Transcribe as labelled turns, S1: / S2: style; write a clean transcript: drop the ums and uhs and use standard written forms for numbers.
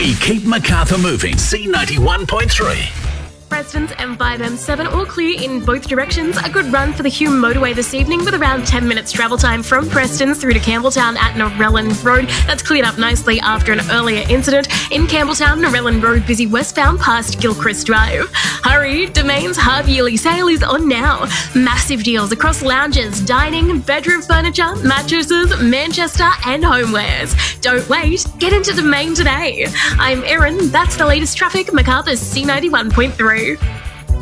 S1: We keep Macarthur moving. C91.3.
S2: Prestons M5, M7 all clear in both directions. A good run for the Hume motorway this evening with around 10 minutes travel time from Prestons through to Campbelltown at Narellan Road. That's cleared up nicely after an earlier incident. In Campbelltown, Narellan Road busy westbound past Gilchrist Drive. Hurry, Domain's half-yearly sale is on now. Massive deals across lounges, dining, bedroom furniture, mattresses, Manchester and homewares. Don't wait, get into Domain today. I'm Erin, that's the latest traffic, Macarthur's C91.3.